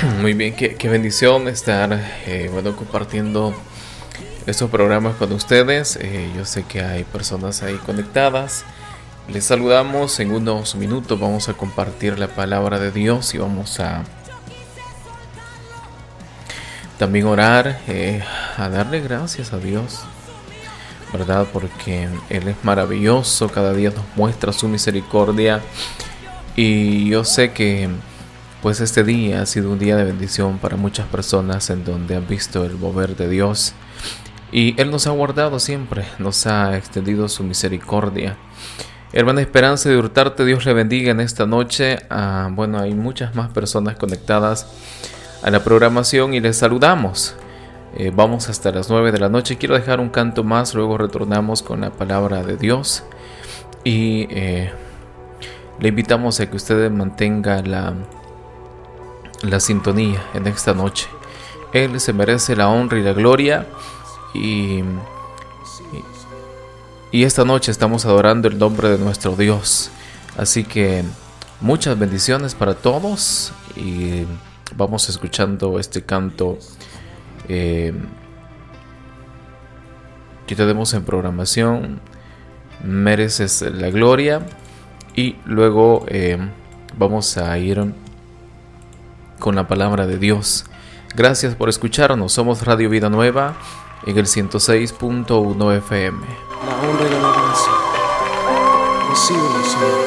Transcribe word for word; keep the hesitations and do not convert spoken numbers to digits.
Muy bien, qué, qué bendición estar eh, bueno, compartiendo estos programas con ustedes. Eh, yo sé que hay personas ahí conectadas. Les saludamos. En unos minutos vamos a compartir la palabra de Dios y vamos a también orar, eh, a darle gracias a Dios, ¿verdad? Porque Él es maravilloso, cada día nos muestra su misericordia. Y yo sé que pues este día ha sido un día de bendición para muchas personas en donde han visto el mover de Dios. Y Él nos ha guardado siempre, nos ha extendido su misericordia. Hermana Esperanza de Hurtarte, Dios le bendiga en esta noche. Ah, bueno, hay muchas más personas conectadas a la programación y les saludamos. Eh, vamos hasta las nueve de la noche. Quiero dejar un canto más, luego retornamos con la palabra de Dios. Y eh, le invitamos a que usted mantenga la... la sintonía en esta noche. Él se merece la honra y la gloria y, y, y esta noche estamos adorando el nombre de nuestro Dios. Así que muchas bendiciones para todos y vamos escuchando este canto eh, que tenemos en programación. Mereces la gloria y luego eh, vamos a ir con la palabra de Dios. Gracias por escucharnos. Somos Radio Vida Nueva en el ciento seis punto uno F M. La honra y la alabanza. Recíbelo, Señor.